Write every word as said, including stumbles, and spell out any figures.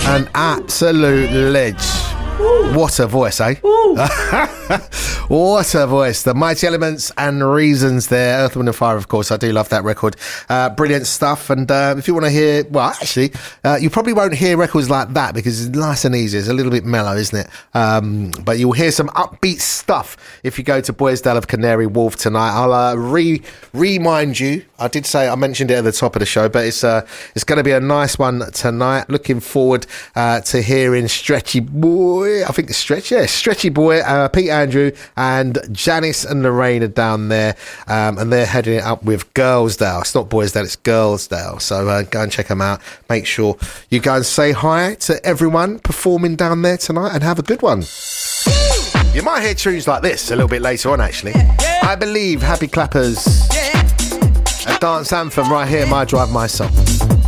An absolute ledge. What a voice, eh? What a voice. The Mighty Elements and Reasons there. Earth, Wind and Fire, of course. I do love that record. Uh, brilliant stuff. And uh, if you want to hear, well, actually, uh, you probably won't hear records like that because it's nice and easy. It's a little bit mellow, isn't it? Um, but you'll hear some upbeat stuff if you go to Boisdale of Canary Wharf tonight. I'll uh, re remind you. I did say, I mentioned it at the top of the show, but it's uh, it's going to be a nice one tonight. Looking forward uh, to hearing Stretchy Boy. I think it's Stretch, yeah, Stretchy Boy, uh, Pete Andrew, and Janice and Lorraine are down there, um, and they're heading it up with Girlsdale. It's not Boisdale, it's Girlsdale. So uh, go and check them out. Make sure you go and say hi to everyone performing down there tonight, and have a good one. You might hear tunes like this a little bit later on, actually. I Believe, Happy Clappers. A dance anthem right here, My Drive, My Song.